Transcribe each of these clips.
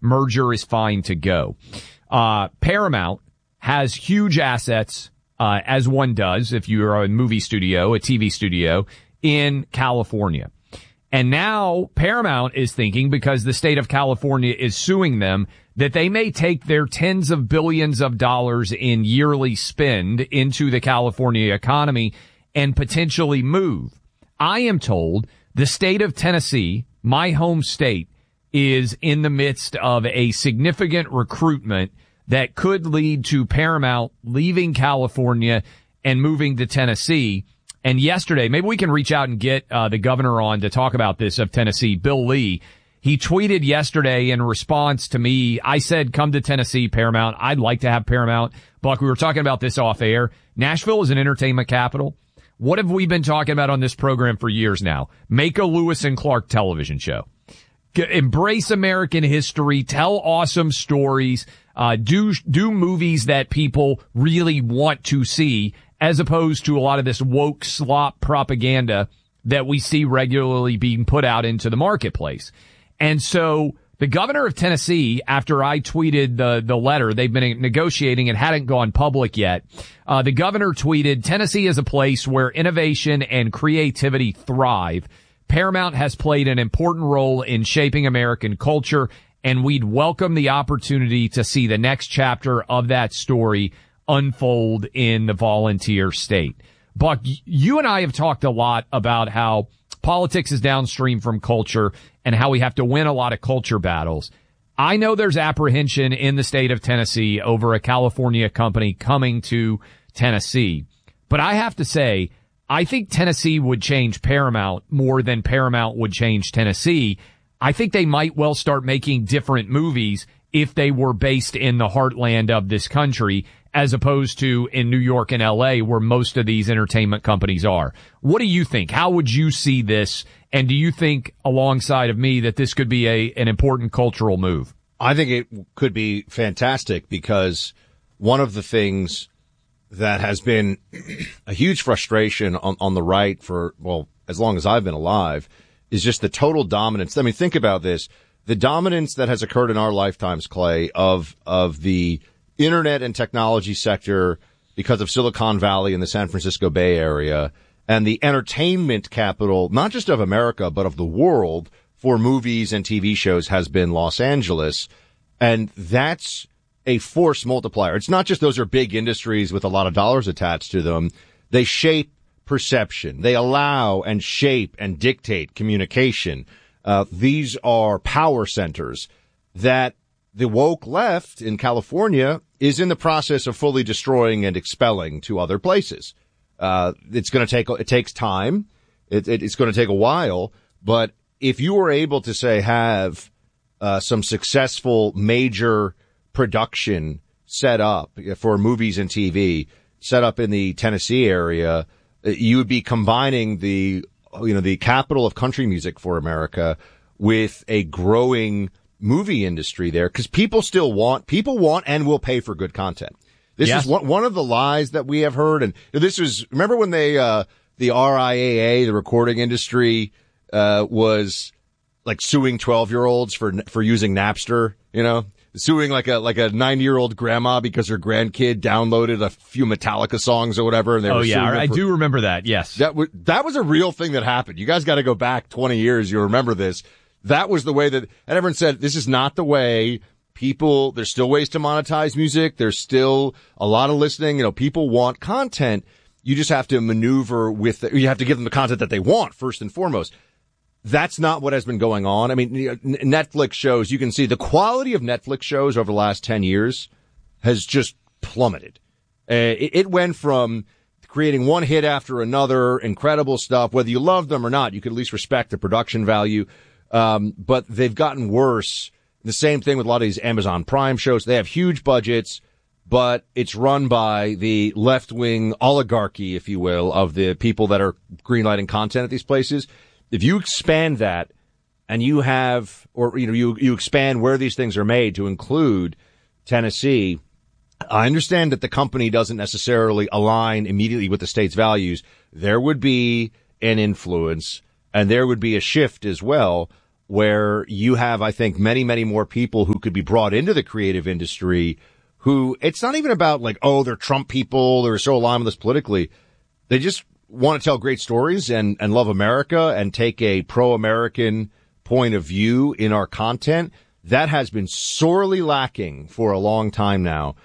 merger is fine to go. Paramount has huge assets, as one does if you're a movie studio, a TV studio in California. And now Paramount is thinking, because the state of California is suing them, that they may take their tens of billions of dollars in yearly spend into the California economy and potentially move. I am told the state of Tennessee, my home state, is in the midst of a significant recruitment that could lead to Paramount leaving California and moving to Tennessee. And yesterday, maybe we can reach out and get the governor on to talk about this of Tennessee, Bill Lee. He tweeted yesterday in response to me. I said, come to Tennessee, Paramount. I'd like to have Paramount. Buck, we were talking about this off air. Nashville is an entertainment capital. What have we been talking about on this program for years now? Make a Lewis and Clark television show. Embrace American history. Tell awesome stories. Do movies that people really want to see, as opposed to a lot of this woke slop propaganda that we see regularly being put out into the marketplace. And so the governor of Tennessee, after I tweeted the letter, they've been negotiating and hadn't gone public yet. The governor tweeted, Tennessee is a place where innovation and creativity thrive. Paramount has played an important role in shaping American culture, and we'd welcome the opportunity to see the next chapter of that story unfold in the volunteer state. Buck, you and I have talked a lot about how politics is downstream from culture and how we have to win a lot of culture battles. I know there's apprehension in the state of Tennessee over a California company coming to Tennessee. But I have to say, I think Tennessee would change Paramount more than Paramount would change Tennessee. I think they might well start making different movies if they were based in the heartland of this country, as opposed to in New York and LA, where most of these entertainment companies are. What do you think? How would you see this? And do you think, alongside of me, that this could be an important cultural move? I think it could be fantastic, because one of the things that has been a huge frustration on the right for, well, as long as I've been alive, is just the total dominance. I mean, think about this. The dominance that has occurred in our lifetimes, Clay, of the internet and technology sector because of Silicon Valley and the San Francisco Bay Area, and the entertainment capital, not just of America, but of the world for movies and TV shows, has been Los Angeles. And that's a force multiplier. It's not just those are big industries with a lot of dollars attached to them. They shape perception. They allow and shape and dictate communication. These are power centers that the woke left in California is in the process of fully destroying and expelling to other places. It takes time. It's going to take a while. But if you were able to have some successful major production set up for movies and TV set up in the Tennessee area, you would be combining the capital of country music for America with a growing movie industry there, because people want and will pay for good content. This is one of the lies that we have heard. And this was, remember when the RIAA, the recording industry, was like suing 12-year-olds for using Napster, suing like a 90-year-old grandma because her grandkid downloaded a few Metallica songs or whatever. And they were suing her I do remember that. Yes. That was a real thing that happened. You guys got to go back 20 years. You remember this. That was the way and everyone said, this is not the way there's still ways to monetize music. There's still a lot of listening. People want content. You just have to maneuver you have to give them the content that they want first and foremost. That's not what has been going on. I mean, Netflix shows, you can see the quality of Netflix shows over the last 10 years has just plummeted. It went from creating one hit after another, incredible stuff. Whether you love them or not, you could at least respect the production value. But they've gotten worse. The same thing with a lot of these Amazon Prime shows. They have huge budgets, but it's run by the left-wing oligarchy, if you will, of the people that are greenlighting content at these places. If you expand that and you expand where these things are made to include Tennessee, I understand that the company doesn't necessarily align immediately with the state's values. There would be an influence and there would be a shift as well. where you have, I think, many, many more people who could be brought into the creative industry who it's not even about like, oh, they're Trump people, they're so aligned with us politically. They just want to tell great stories and love America and take a pro-American point of view in our content. That has been sorely lacking for a long time now.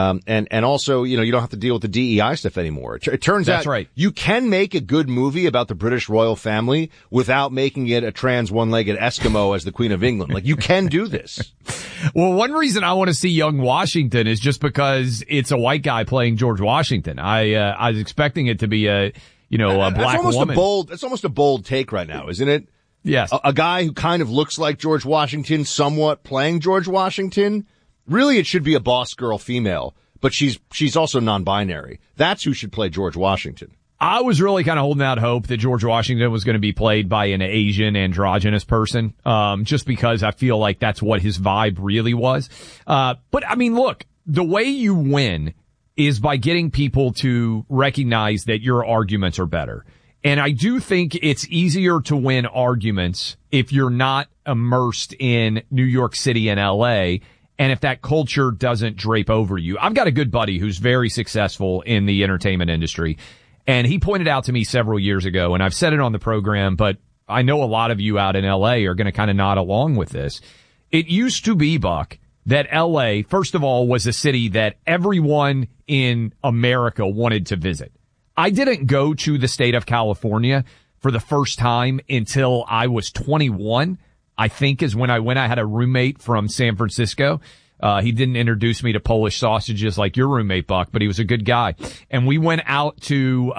And also, you don't have to deal with the DEI stuff anymore. It turns That's out right. You can make a good movie about the British royal family without making it a trans one-legged Eskimo as the Queen of England. Like, you can do this. Well, one reason I want to see Young Washington is just because it's a white guy playing George Washington. I was expecting it to be a black woman. That's almost a bold take right now, isn't it? Yes. A guy who kind of looks like George Washington, somewhat playing George Washington. Really, it should be a boss girl female, but she's also non-binary. That's who should play George Washington. I was really kind of holding out hope that George Washington was going to be played by an Asian androgynous person, just because I feel like that's what his vibe really was. But I mean, look, the way you win is by getting people to recognize that your arguments are better. And I do think it's easier to win arguments if you're not immersed in New York City and LA, and if that culture doesn't drape over you. I've got a good buddy who's very successful in the entertainment industry, and he pointed out to me several years ago, and I've said it on the program, but I know a lot of you out in LA are going to kind of nod along with this. It used to be, Buck, that LA, first of all, was a city that everyone in America wanted to visit. I didn't go to the state of California for the first time until I was 21, I think is when I went. I had a roommate from San Francisco. He didn't introduce me to Polish sausages like your roommate, Buck, but he was a good guy. And we went out to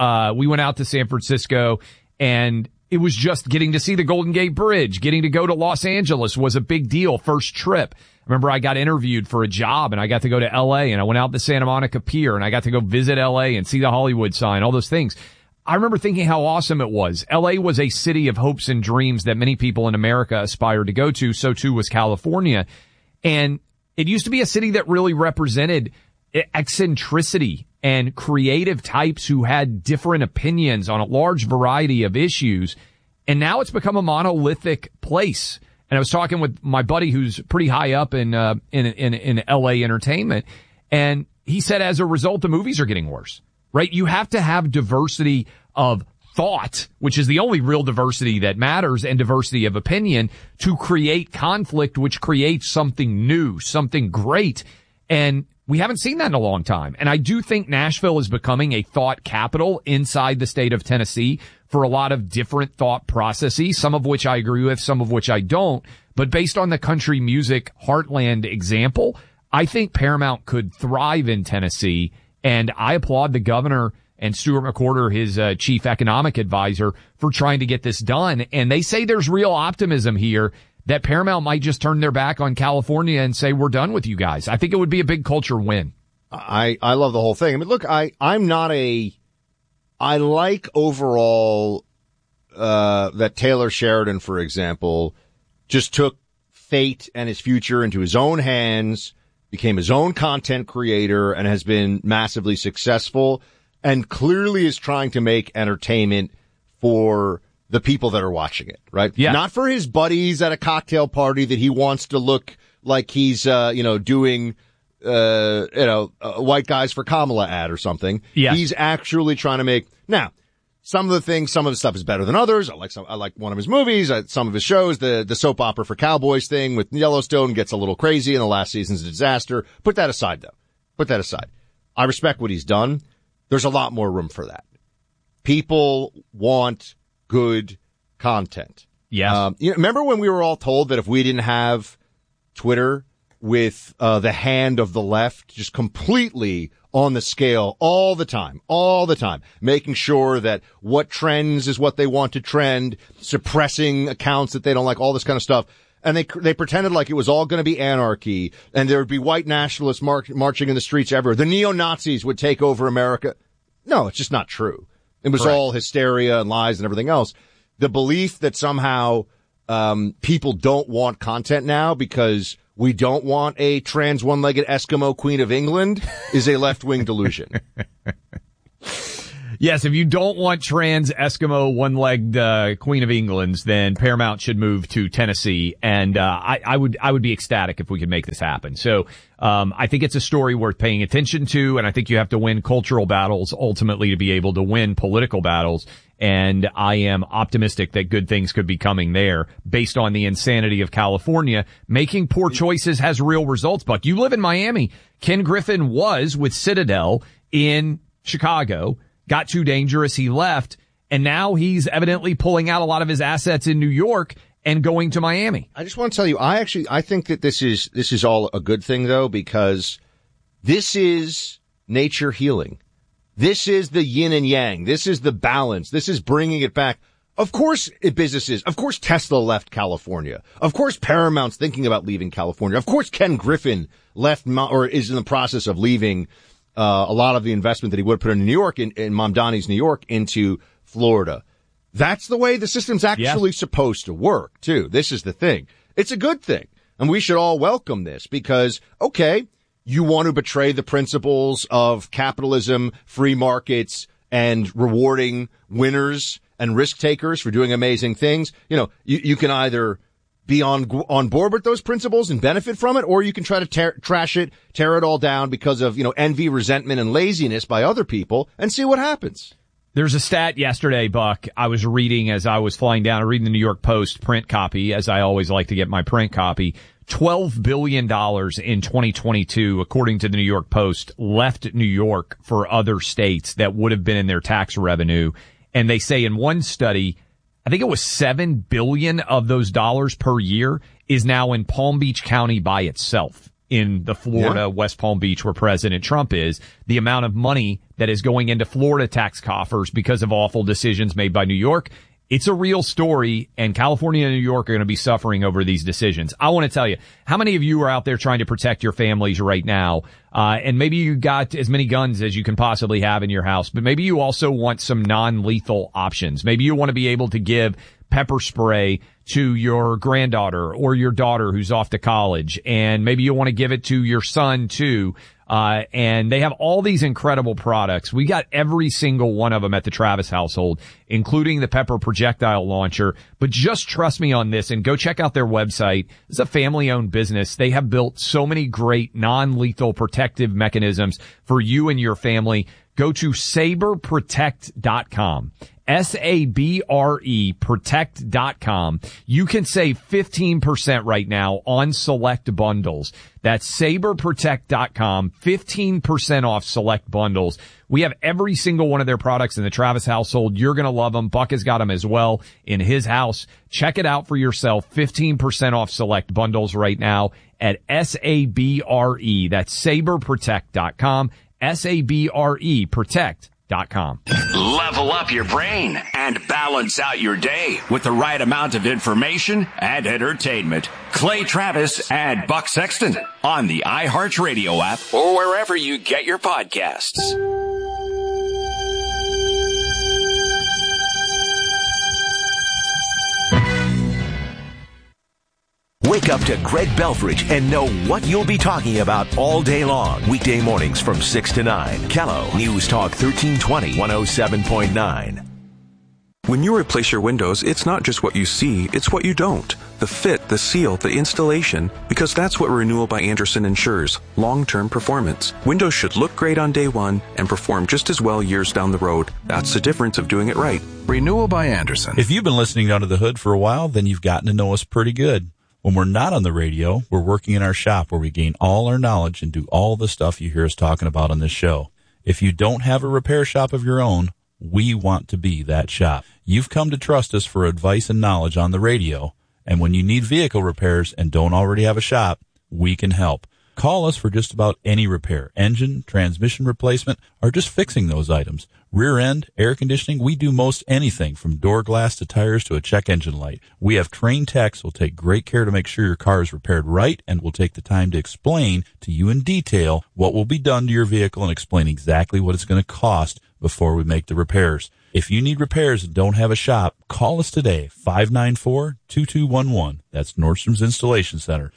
San Francisco, and it was just getting to see the Golden Gate Bridge. Getting to go to Los Angeles was a big deal. First trip. Remember, I got interviewed for a job, and I got to go to L.A., and I went out to Santa Monica Pier, and I got to go visit L.A. and see the Hollywood sign, all those things. I remember thinking how awesome it was. L.A. was a city of hopes and dreams that many people in America aspired to go to. So, too, was California. And it used to be a city that really represented eccentricity and creative types who had different opinions on a large variety of issues. And now it's become a monolithic place. And I was talking with my buddy who's pretty high up in LA entertainment. And he said as a result, the movies are getting worse, right? You have to have diversity of thought, which is the only real diversity that matters, and diversity of opinion to create conflict, which creates something new, something great. And we haven't seen that in a long time. And I do think Nashville is becoming a thought capital inside the state of Tennessee for a lot of different thought processes, some of which I agree with, some of which I don't. But based on the country music heartland example, I think Paramount could thrive in Tennessee. And I applaud the governor and Stuart McWhorter, his chief economic advisor, for trying to get this done. And they say there's real optimism here that Paramount might just turn their back on California and say, we're done with you guys. I think it would be a big culture win. I love the whole thing. I mean, look, I like overall, that Taylor Sheridan, for example, just took fate and his future into his own hands, became his own content creator, and has been massively successful, and clearly is trying to make entertainment for the people that are watching it, right? Yeah. Not for his buddies at a cocktail party that he wants to look like he's, doing, White Guys for Kamala ad or something. Yeah. He's actually trying to make, now, some of the stuff is better than others. I like one of his movies, some of his shows, the soap opera for cowboys thing with Yellowstone gets a little crazy and the last season's a disaster. Put that aside though. Put that aside. I respect what he's done. There's a lot more room for that. People want good content. Yeah. Remember when we were all told that if we didn't have Twitter with the hand of the left just completely on the scale all the time, making sure that what trends is what they want to trend, suppressing accounts that they don't like, all this kind of stuff. And they pretended like it was all going to be anarchy, and there would be white nationalists marching in the streets everywhere. The neo-Nazis would take over America. No, it's just not true. It was Correct. all hysteria and lies and everything else. The belief that somehow people don't want content now because we don't want a trans one-legged Eskimo Queen of England is a left-wing delusion. Yes, if you don't want trans Eskimo one-legged Queen of Englands, then Paramount should move to Tennessee, and I would be ecstatic if we could make this happen. So I think it's a story worth paying attention to, and I think you have to win cultural battles ultimately to be able to win political battles. And I am optimistic that good things could be coming there based on the insanity of California. Making poor choices has real results, Buck. You live in Miami. Ken Griffin was with Citadel in Chicago, got too dangerous, he left, and now he's evidently pulling out a lot of his assets in New York and going to Miami. I just want to tell you, I think that this is all a good thing, though, because this is nature healing. This is the yin and yang. This is the balance. This is bringing it back. Of course, businesses. Of course, Tesla left California. Of course, Paramount's thinking about leaving California. Of course, Ken Griffin left or is in the process of leaving a lot of the investment that he would put in New York, in Mamdani's New York, into Florida. That's the way the system's actually supposed to work, too. This is the thing. It's a good thing. And we should all welcome this because, okay, you want to betray the principles of capitalism, free markets, and rewarding winners and risk takers for doing amazing things. You know, you can either be on board with those principles and benefit from it, or you can try to trash it, tear it all down because of, envy, resentment, and laziness by other people and see what happens. There's a stat yesterday, Buck, I was reading as I was flying down, reading the New York Post print copy, as I always like to get my print copy. $12 billion in 2022, according to the New York Post, left New York for other states that would have been in their tax revenue. And they say in one study, I think it was $7 billion of those dollars per year is now in Palm Beach County by itself. In the Florida, West Palm Beach, where President Trump is, the amount of money that is going into Florida tax coffers because of awful decisions made by New York. It's a real story, and California and New York are going to be suffering over these decisions. I want to tell you, how many of you are out there trying to protect your families right now? And maybe you got as many guns as you can possibly have in your house, but maybe you also want some non-lethal options. Maybe you want to be able to give pepper spray to your granddaughter or your daughter who's off to college, and maybe you want to give it to your son too. And they have all these incredible products. We got every single one of them at the Travis household, including the Pepper projectile launcher. But just trust me on this and go check out their website. It's a family-owned business. They have built so many great non-lethal protective mechanisms for you and your family. Go to saberprotect.com. SABRE protect.com. You can save 15% right now on select bundles. That's saberprotect.com, 15% off select bundles. We have every single one of their products in the Travis household. You're going to love them. Buck has got them as well in his house. Check it out for yourself. 15% off select bundles right now at SABRE. That's saberprotect.com, SABRE protect.com. Level up your brain and balance out your day with the right amount of information and entertainment. Clay Travis and Buck Sexton on the iHeartRadio app or wherever you get your podcasts. Wake up to Greg Belfridge and know what you'll be talking about all day long. Weekday mornings from 6 to 9. Kello News Talk 1320, 107.9. When you replace your windows, it's not just what you see, it's what you don't. The fit, the seal, the installation, because that's what Renewal by Andersen ensures, long-term performance. Windows should look great on day one and perform just as well years down the road. That's the difference of doing it right. Renewal by Andersen. If you've been listening Under the Hood for a while, then you've gotten to know us pretty good. When we're not on the radio, we're working in our shop where we gain all our knowledge and do all the stuff you hear us talking about on this show. If you don't have a repair shop of your own, we want to be that shop. You've come to trust us for advice and knowledge on the radio, and when you need vehicle repairs and don't already have a shop, we can help. Call us for just about any repair, engine, transmission replacement, or just fixing those items. Rear end, air conditioning, we do most anything from door glass to tires to a check engine light. We have trained techs who will take great care to make sure your car is repaired right and will take the time to explain to you in detail what will be done to your vehicle and explain exactly what it's going to cost before we make the repairs. If you need repairs and don't have a shop, call us today, 594-2211. That's Nordstrom's Installation Center,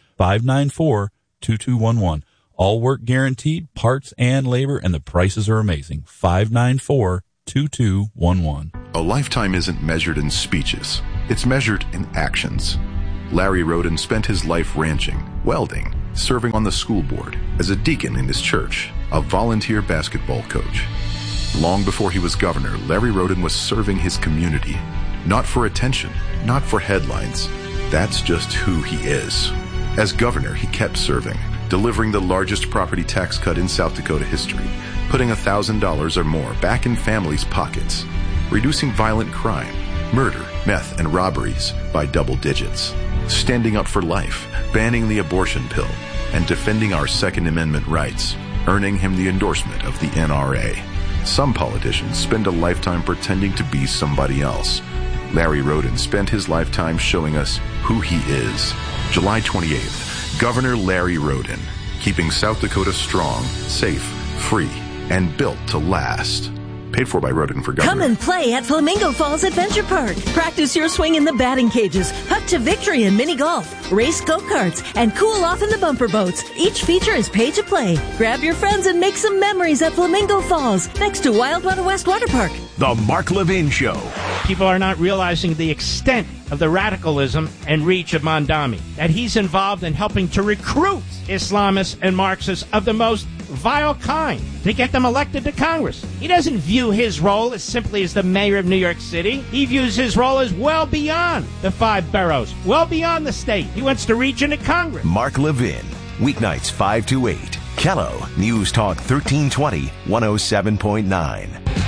594-2211. All work guaranteed, parts and labor, and the prices are amazing. 594-2211. 888-282-2211. A lifetime isn't measured in speeches. It's measured in actions. Larry Roden spent his life ranching, welding, serving on the school board, as a deacon in his church, a volunteer basketball coach. Long before he was governor, Larry Roden was serving his community. Not for attention, not for headlines. That's just who he is. As governor, he kept serving, delivering the largest property tax cut in South Dakota history, putting $1,000 or more back in families' pockets, reducing violent crime, murder, meth, and robberies by double digits, standing up for life, banning the abortion pill, and defending our Second Amendment rights, earning him the endorsement of the NRA. Some politicians spend a lifetime pretending to be somebody else. Larry Roden spent his lifetime showing us who he is. July 28th, Governor Larry Roden, keeping South Dakota strong, safe, free, and built to last. Paid for by Roden for Governor. Come and play at Flamingo Falls Adventure Park. Practice your swing in the batting cages, putt to victory in mini golf, race go-karts, and cool off in the bumper boats. Each feature is pay to play. Grab your friends and make some memories at Flamingo Falls, next to Wildwater West Water Park. The Mark Levin Show. People are not realizing the extent of the radicalism and reach of Mondami, that he's involved in helping to recruit Islamists and Marxists of the most vile kind to get them elected to Congress. He doesn't view his role as simply as the mayor of New York City. He views his role as well beyond the 5 boroughs, well beyond the state. He wants to reach into Congress. Mark Levin, weeknights 5 to 8. Kello, News Talk 1320, 107.9.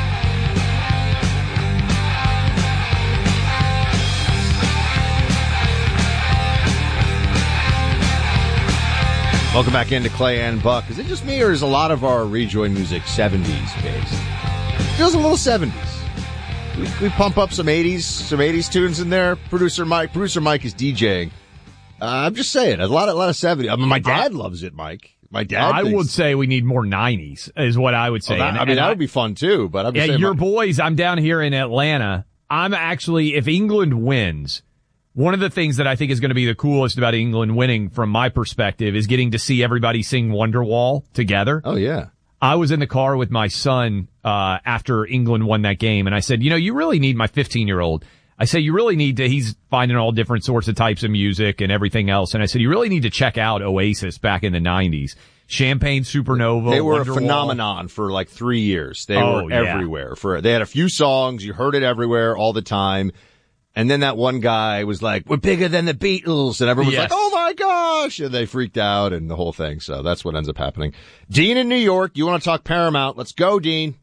Welcome back into Clay and Buck. Is it just me, or is a lot of our rejoin music 70s based? It feels a little 70s. We pump up some 80s tunes in there. Producer Mike is DJing. I'm just saying, a lot of 70s. I mean, my dad loves it, Mike. My dad. I would say we need more 90s, is what I would say. That would be fun too. But I'm just saying, your boys. I'm down here in Atlanta. I'm actually, if England wins, one of the things that I think is going to be the coolest about England winning, from my perspective, is getting to see everybody sing Wonderwall together. Oh, yeah. I was in the car with my son after England won that game, and I said, you really need my 15-year-old. I said, you really need to, he's finding all different sorts of types of music and everything else, and I said, you really need to check out Oasis back in the 90s. Champagne Supernova. They were Wonderwall. A phenomenon for like 3 years. They were everywhere. They had a few songs. You heard it everywhere all the time. And then that one guy was like, we're bigger than the Beatles. And everyone was like, oh my gosh. And they freaked out and the whole thing. So that's what ends up happening. Dean in New York, you want to talk Paramount? Let's go, Dean.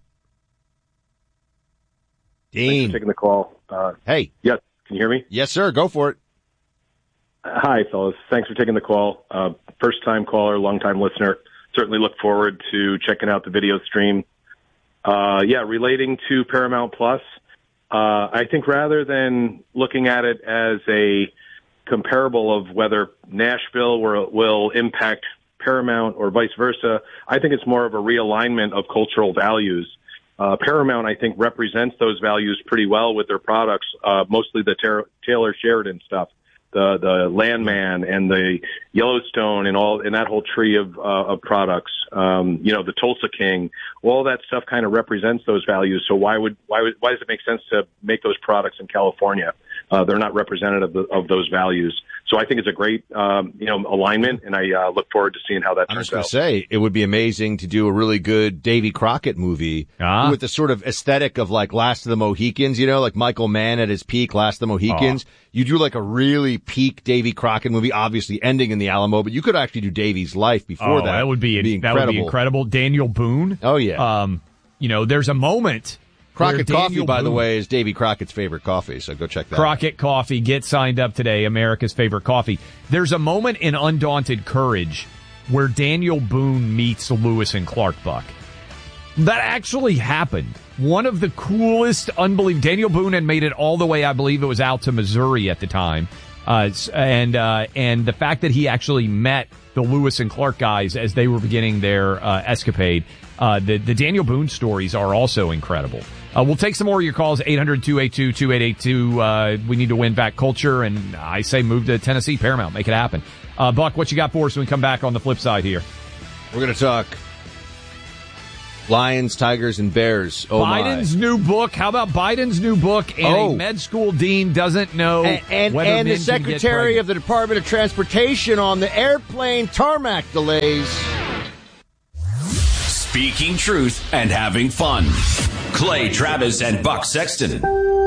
Thanks for taking the call. Hey. Yes. Can you hear me? Yes, sir. Go for it. Hi, fellas. Thanks for taking the call. First-time caller, long-time listener. Certainly look forward to checking out the video stream. Relating to Paramount Plus, I think rather than looking at it as a comparable of whether Nashville will impact Paramount or vice versa, I think it's more of a realignment of cultural values. Paramount, I think, represents those values pretty well with their products, mostly the Taylor Sheridan stuff, the Landman and the Yellowstone and that whole tree of products. The Tulsa King, all that stuff kind of represents those values. So why does it make sense to make those products in California? They're not representative of those values. So I think it's a great, alignment, and I look forward to seeing how that turns out. I was going to say, it would be amazing to do a really good Davy Crockett movie with the sort of aesthetic of like Last of the Mohicans, like Michael Mann at his peak, Last of the Mohicans. You do like a really peak Davy Crockett movie, obviously ending in the Alamo, but you could actually do Davy's life before that. That would be incredible. That would be incredible. Daniel Boone. Oh, yeah. There's a moment. Crockett Coffee, by the way, is Davy Crockett's favorite coffee, so go check that out. Crockett Coffee. Get signed up today, America's favorite coffee. There's a moment in Undaunted Courage where Daniel Boone meets Lewis and Clark Buck. That actually happened. One of the coolest, unbelievable. Daniel Boone had made it all the way, I believe it was out to Missouri at the time. And the fact that he actually met the Lewis and Clark guys as they were beginning their escapade. The Daniel Boone stories are also incredible. We'll take some more of your calls, 800-282-2882. We need to win back culture, and I say move to Tennessee, Paramount, make it happen. Buck, what you got for us when we come back on the flip side here? We're going to talk Lions, tigers, and bears. Oh, Biden's new book. How about Biden's new book? And a med school dean doesn't know and whether the Secretary of the Department of Transportation on the airplane tarmac delays. Speaking truth and having fun. Clay Travis and Buck Sexton.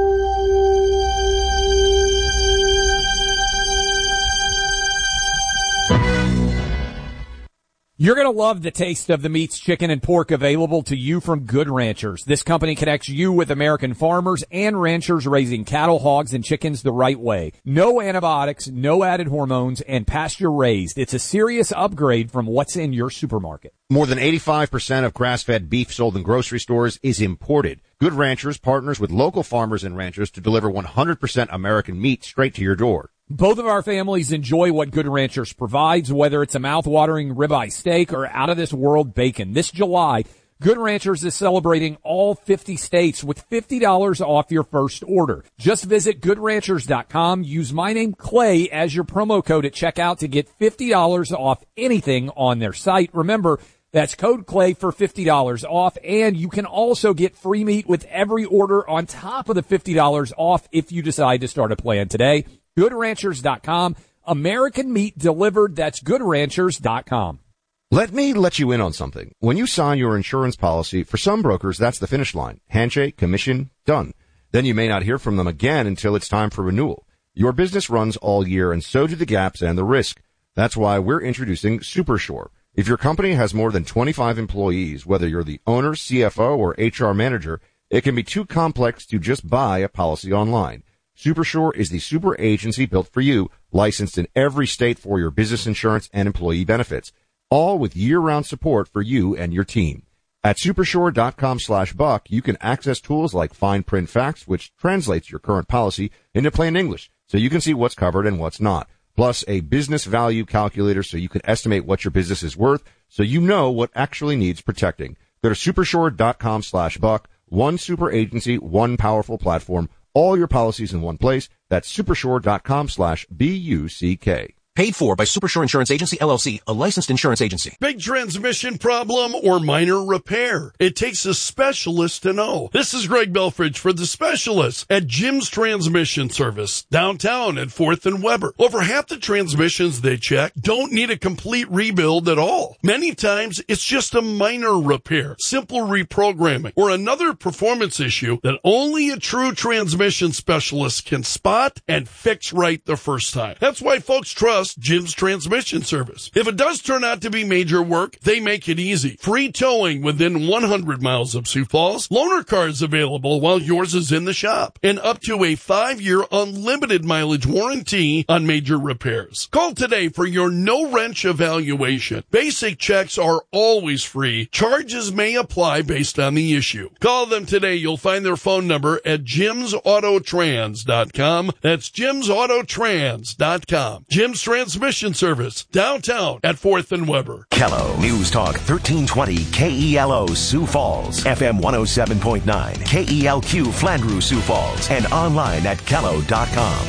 You're going to love the taste of the meats, chicken, and pork available to you from Good Ranchers. This company connects you with American farmers and ranchers raising cattle, hogs, and chickens the right way. No antibiotics, no added hormones, and pasture raised. It's a serious upgrade from what's in your supermarket. More than 85% of grass-fed beef sold in grocery stores is imported. Good Ranchers partners with local farmers and ranchers to deliver 100% American meat straight to your door. Both of our families enjoy what Good Ranchers provides, whether it's a mouth-watering ribeye steak or out-of-this-world bacon. This July, Good Ranchers is celebrating all 50 states with $50 off your first order. Just visit GoodRanchers.com. Use my name, Clay, as your promo code at checkout to get $50 off anything on their site. Remember, that's code Clay for $50 off, and you can also get free meat with every order on top of the $50 off if you decide to start a plan today. GoodRanchers.com. American meat delivered. That's GoodRanchers.com. Let me let you in on something. When you sign your insurance policy, for some brokers, that's the finish line. Handshake, commission, done. Then you may not hear from them again until it's time for renewal. Your business runs all year, and so do the gaps and the risk. That's why we're introducing SuperSure. If your company has more than 25 employees, whether you're the owner, CFO, or HR manager, it can be too complex to just buy a policy online. SuperSure is the super agency built for you, licensed in every state for your business insurance and employee benefits, all with year-round support for you and your team. At supersure.com/buck, you can access tools like Fine Print Facts, which translates your current policy into plain English, so you can see what's covered and what's not. Plus a business value calculator so you can estimate what your business is worth, so you know what actually needs protecting. Go to supersure.com/buck. One super agency, one powerful platform. All your policies in one place. That's supersure.com/BUCK. Paid for by Supersure Insurance Agency, LLC, a licensed insurance agency. Big transmission problem or minor repair? It takes a specialist to know. This is Greg Belfridge for the specialists at Jim's Transmission Service, downtown at 4th and Weber. Over half the transmissions they check don't need a complete rebuild at all. Many times, it's just a minor repair, simple reprogramming, or another performance issue that only a true transmission specialist can spot and fix right the first time. That's why folks trust Jim's Transmission Service. If it does turn out to be major work, they make it easy. Free towing within 100 miles of Sioux Falls. Loaner cars available while yours is in the shop. And up to a 5-year unlimited mileage warranty on major repairs. Call today for your no-wrench evaluation. Basic checks are always free. Charges may apply based on the issue. Call them today. You'll find their phone number at jimsautotrans.com. That's jimsautotrans.com. Jim's Transmission Service, downtown at 4th and Weber. Kello News Talk 1320 KELO Sioux Falls, FM 107.9, KELQ Flandreau Sioux Falls, and online at Kello.com.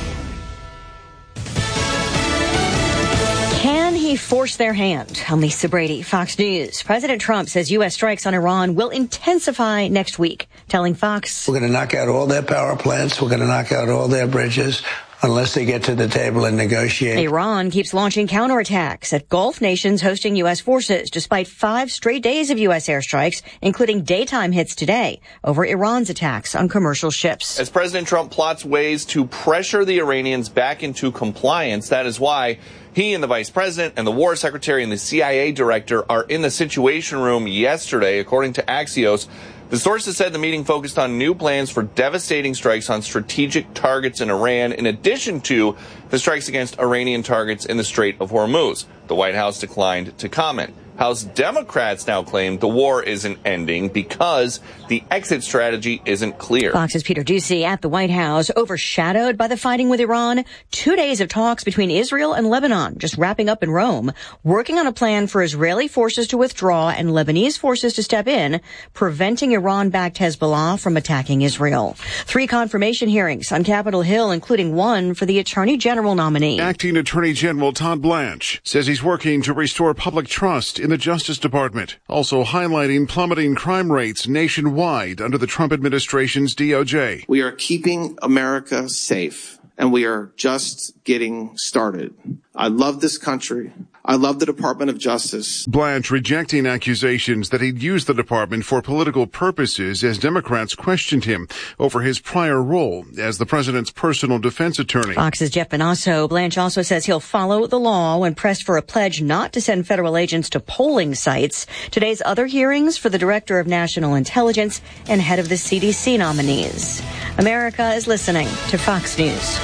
Can he force their hand? I'm Lisa Brady, Fox News. President Trump says U.S. strikes on Iran will intensify next week, telling Fox, "We're going to knock out all their power plants. We're going to knock out all their bridges unless they get to the table and negotiate." Iran keeps launching counterattacks at Gulf nations hosting U.S. forces, despite 5 straight days of U.S. airstrikes, including daytime hits today over Iran's attacks on commercial ships. As President Trump plots ways to pressure the Iranians back into compliance, that is why he and the vice president and the war secretary and the CIA director are in the Situation Room yesterday, according to Axios. The sources said the meeting focused on new plans for devastating strikes on strategic targets in Iran, in addition to the strikes against Iranian targets in the Strait of Hormuz. The White House declined to comment. House Democrats now claim the war isn't ending because the exit strategy isn't clear. Fox's Peter Doocy at the White House, overshadowed by the fighting with Iran. 2 days of talks between Israel and Lebanon just wrapping up in Rome, working on a plan for Israeli forces to withdraw and Lebanese forces to step in, preventing Iran-backed Hezbollah from attacking Israel. 3 confirmation hearings on Capitol Hill, including one for the Attorney General nominee. Acting Attorney General Todd Blanche says he's working to restore public trust in the Justice Department, also highlighting plummeting crime rates nationwide under the Trump administration's DOJ. We are keeping America safe, and we are just getting started. I love this country. I love the Department of Justice. Blanche rejecting accusations that he'd used the department for political purposes as Democrats questioned him over his prior role as the president's personal defense attorney. Fox's Jeff Benasso. Blanche also says he'll follow the law when pressed for a pledge not to send federal agents to polling sites. Today's other hearings for the Director of National Intelligence and head of the CDC nominees. America is listening to Fox News.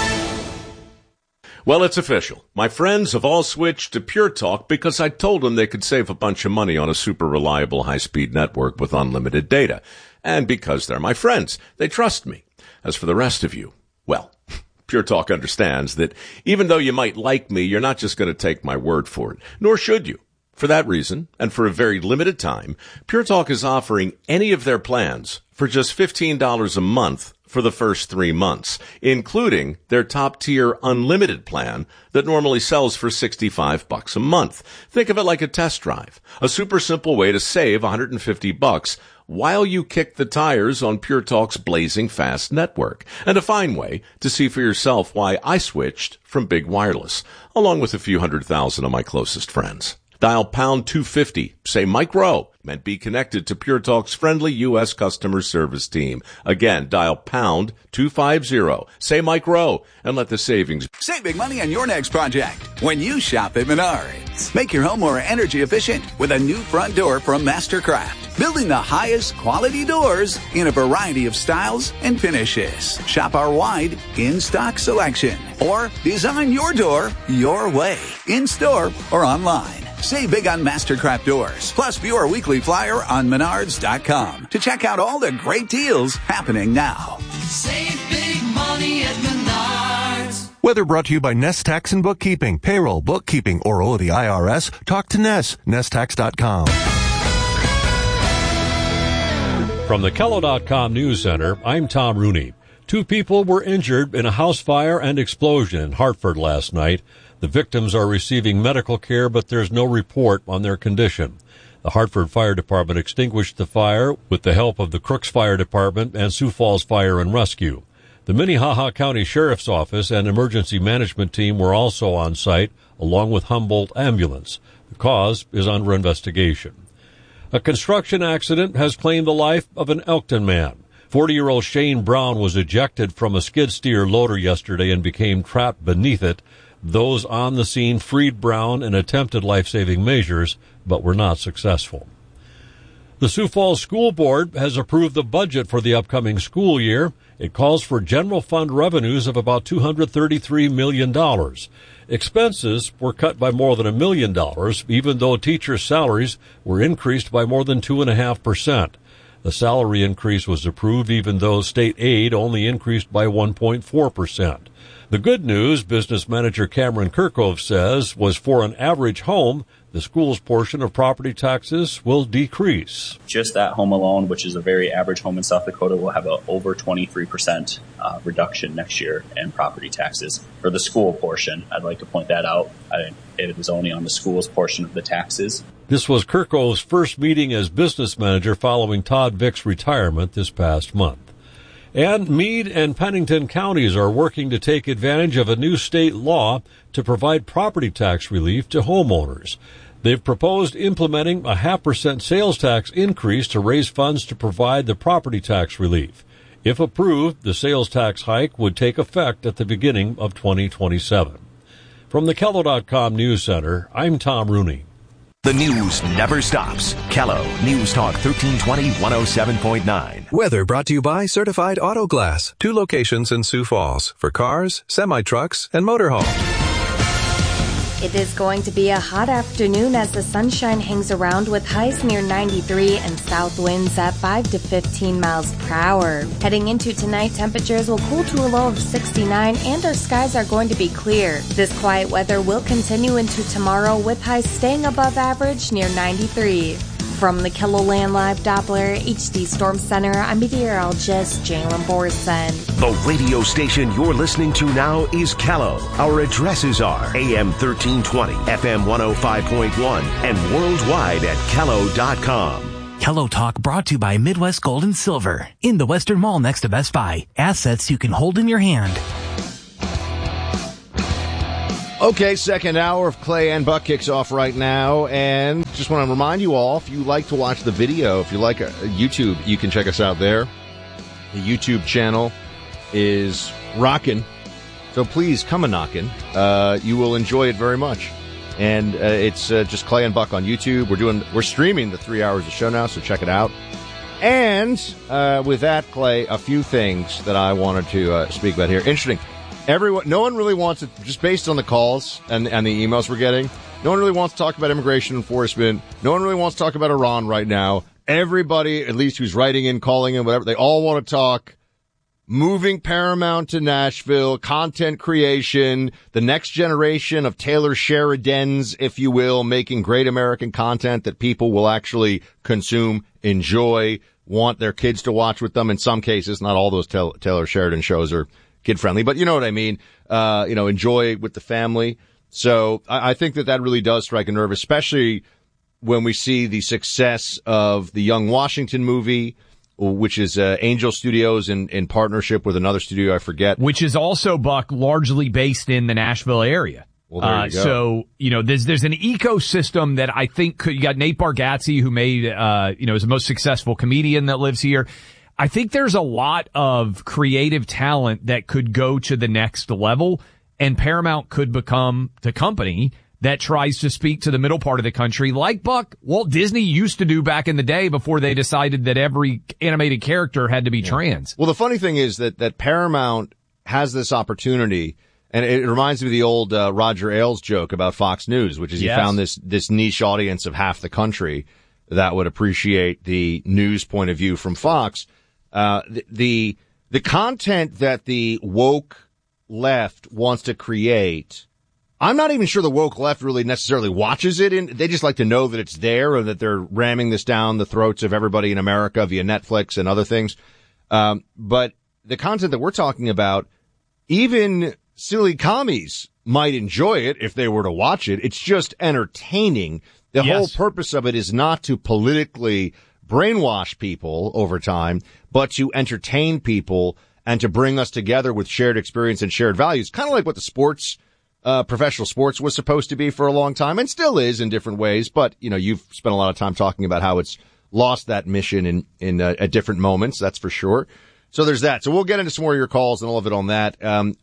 Well, it's official. My friends have all switched to Pure Talk because I told them they could save a bunch of money on a super reliable high-speed network with unlimited data. And because they're my friends, they trust me. As for the rest of you, well, Pure Talk understands that even though you might like me, you're not just going to take my word for it, nor should you. For that reason, and for a very limited time, Pure Talk is offering any of their plans for just $15 a month for the first 3 months, including their top-tier unlimited plan that normally sells for $65 a month. Think of it like a test drive, a super simple way to save $150 while you kick the tires on Pure Talk's blazing fast network, and a fine way to see for yourself why I switched from Big Wireless, along with a few 100,000 of my closest friends. Dial pound 250, say Mike Rowe, and be connected to Pure Talk's friendly U.S. customer service team. Again, dial pound 250, say Mike Rowe, and let the savings. Save big money on your next project when you shop at Menards. Make your home more energy efficient with a new front door from Mastercraft. Building the highest quality doors in a variety of styles and finishes. Shop our wide in-stock selection or design your door your way, in-store or online. Save big on Mastercraft doors. Plus, view our weekly flyer on Menards.com to check out all the great deals happening now. Save big money at Menards. Whether brought to you by Nest Tax and Bookkeeping, Payroll, Bookkeeping, or the IRS, talk to Nest, nesttax.com. From the Kello.com News Center, I'm Tom Rooney. 2 people were injured in a house fire and explosion in Hartford last night. The victims are receiving medical care, but there's no report on their condition. The Hartford Fire Department extinguished the fire with the help of the Crooks Fire Department and Sioux Falls Fire and Rescue. The Minnehaha County Sheriff's Office and Emergency Management Team were also on site, along with Humboldt Ambulance. The cause is under investigation. A construction accident has claimed the life of an Elkton man. 40-year-old Shane Brown was ejected from a skid steer loader yesterday and became trapped beneath it. Those on the scene freed Brown and attempted life-saving measures, but were not successful. The Sioux Falls School Board has approved the budget for the upcoming school year. It calls for general fund revenues of about $233 million. Expenses were cut by more than $1 million, even though teachers' salaries were increased by more than 2.5%. The salary increase was approved even though state aid only increased by 1.4%. The good news, business manager Cameron Kirkove says, was for an average home, the school's portion of property taxes will decrease. Just that home alone, which is a very average home in South Dakota, will have a over 23% reduction next year in property taxes. For the school portion, I'd like to point that out. It was only on the school's portion of the taxes. This was Kirkove's first meeting as business manager following Todd Vick's retirement this past month. And Meade and Pennington counties are working to take advantage of a new state law to provide property tax relief to homeowners. They've proposed implementing a 0.5% sales tax increase to raise funds to provide the property tax relief. If approved, the sales tax hike would take effect at the beginning of 2027. From the Kello.com News Center, I'm Tom Rooney. The news never stops. Kello News Talk 1320 107.9. Weather brought to you by Certified Auto Glass. 2 locations in Sioux Falls for cars, semi-trucks, and motorhomes. It is going to be a hot afternoon as the sunshine hangs around with highs near 93 and south winds at 5 to 15 miles per hour. Heading into tonight, temperatures will cool to a low of 69 and our skies are going to be clear. This quiet weather will continue into tomorrow with highs staying above average near 93. From the KELOLAND Live Doppler HD Storm Center, I'm meteorologist Jalen Borson. The radio station you're listening to now is Kello. Our addresses are AM 1320, FM 105.1, and worldwide at Kello.com. Kello Talk brought to you by Midwest Gold and Silver in the Western Mall next to Best Buy. Assets you can hold in your hand. Okay, second hour of Clay and Buck kicks off right now, and just want to remind you all, if you like to watch the video, if you like YouTube, you can check us out there. The YouTube channel is rocking, so please come a knockin'. You will enjoy it very much. And it's just Clay and Buck on YouTube. We're streaming the 3 hours of show now, so check it out. And with that, Clay, a few things that I wanted to speak about here. Interesting. No one really wants to, just based on the calls and the emails we're getting, no one really wants to talk about immigration enforcement. No one really wants to talk about Iran right now. Everybody, at least who's writing in, calling in, whatever, they all want to talk moving Paramount to Nashville, content creation, the next generation of Taylor Sheridans, if you will, making great American content that people will actually consume, enjoy, want their kids to watch with them. In some cases, not all those Taylor Sheridan shows are kid friendly, but you know what I mean? Enjoy with the family. So I think that really does strike a nerve, especially when we see the success of the Young Washington movie, which is Angel Studios in partnership with another studio, I forget. Which is also, Buck, largely based in the Nashville area. Well, there you go. So, there's an ecosystem that I think you got Nate Bargatze, who made, is the most successful comedian that lives here. I think there's a lot of creative talent that could go to the next level, and Paramount could become the company that tries to speak to the middle part of the country, like Buck, Walt Disney used to do back in the day before they decided that every animated character had to be trans. Well, the funny thing is that Paramount has this opportunity, and it reminds me of the old Roger Ailes joke about Fox News, which is he found this niche audience of half the country that would appreciate the news point of view from Fox. The content that the woke left wants to create, I'm not even sure the woke left really necessarily watches it. They just like to know that it's there, or that they're ramming this down the throats of everybody in America via Netflix and other things. But the content that we're talking about, even silly commies might enjoy it if they were to watch it. It's just entertaining. The whole purpose of it is not to politically brainwash people over time, but to entertain people and to bring us together with shared experience and shared values. Kind of like what the sports, professional sports was supposed to be for a long time, and still is in different ways. But, you've spent a lot of time talking about how it's lost that mission at different moments. That's for sure. So there's that. So we'll get into some more of your calls and all of it on that.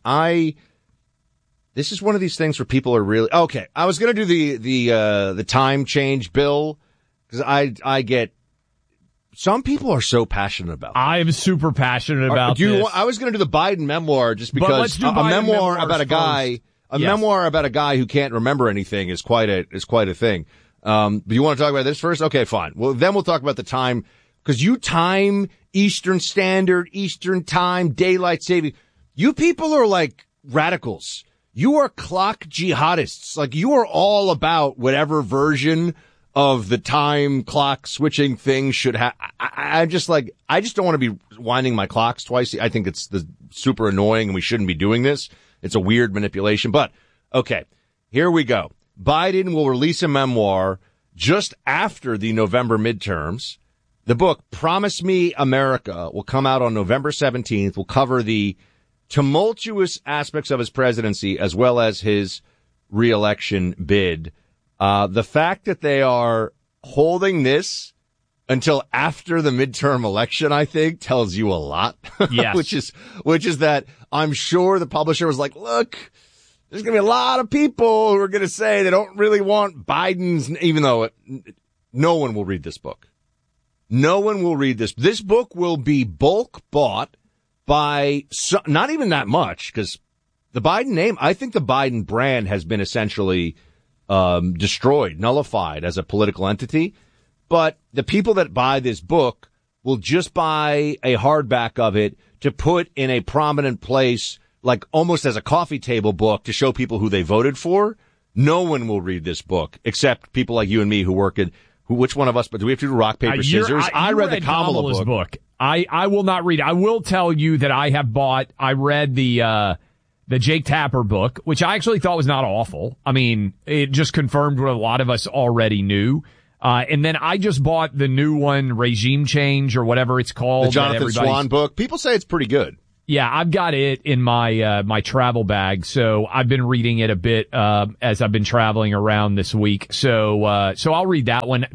This is one of these things where people are really, okay. I was going to do the time change bill, because I get, some people are so passionate about it. I am super passionate about this. I was going to do the Biden memoir just because a memoir about a guy, memoir about a guy who can't remember anything is quite a thing. But you want to talk about this first? Okay, fine. Well, then we'll talk about the time, because you time Eastern Standard, Eastern Time, daylight saving. You people are like radicals. You are clock jihadists. Like, you are all about whatever version of the time clock switching thing should have. I just don't want to be winding my clocks twice. I think it's super annoying, and we shouldn't be doing this. It's a weird manipulation, but okay, here we go. Biden will release a memoir just after the November midterms. The book, Promise Me America, will come out on November 17th. Will cover the tumultuous aspects of his presidency as well as his re-election bid. The fact that they are holding this until after the midterm election, I think, tells you a lot. Yes. which is that I'm sure the publisher was like, look, there's going to be a lot of people who are going to say they don't really want Biden's, even though no one will read this book. No one will read this. This book will be bulk bought by not even that much, because the Biden name, I think the Biden brand has been essentially destroyed, nullified as a political entity. But the people that buy this book will just buy a hardback of it to put in a prominent place, like almost as a coffee table book, to show people who they voted for. No one will read this book except people like you and me who work at Which one of us? But do we have to do rock, paper, scissors? I read the Kamala book. I will not read it. I will tell you that I read the Jake Tapper book, which I actually thought was not awful. I mean, it just confirmed what a lot of us already knew. And then I just bought the new one, Regime Change or whatever it's called. The Jonathan Swan book. People say it's pretty good. Yeah, I've got it in my my travel bag, so I've been reading it a bit as I've been traveling around this week. So I'll read that one.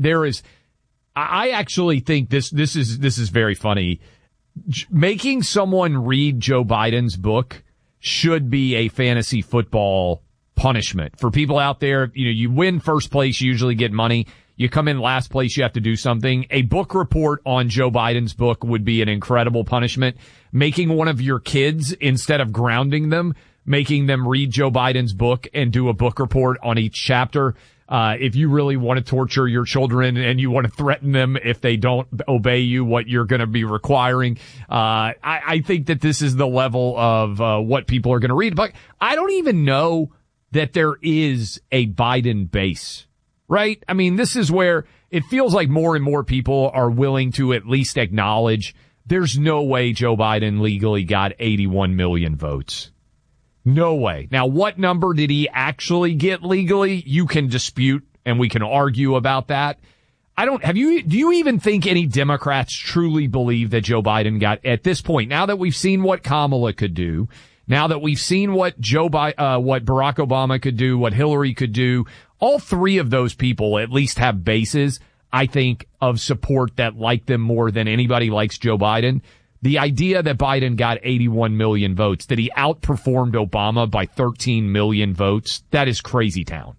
I actually think this is very funny. Making someone read Joe Biden's book should be a fantasy football punishment for people out there. You know, you win first place, you usually get money. You come in last place, you have to do something. A book report on Joe Biden's book would be an incredible punishment. Making one of your kids, instead of grounding them, making them read Joe Biden's book and do a book report on each chapter. If you really want to torture your children and you want to threaten them if they don't obey you, what you're going to be requiring. I think that this is the level of what people are going to read. But I don't even know that there is a Biden base. Right? I mean, this is where it feels like more and more people are willing to at least acknowledge there's no way Joe Biden legally got 81 million votes. No way. Now, what number did he actually get legally? You can dispute and we can argue about that. Do you even think any Democrats truly believe that Joe Biden got, at this point, now that we've seen what Kamala could do, now that we've seen what what Barack Obama could do, what Hillary could do, all three of those people at least have bases, I think, of support that like them more than anybody likes Joe Biden. The idea that Biden got 81 million votes, that he outperformed Obama by 13 million votes, that is crazy town.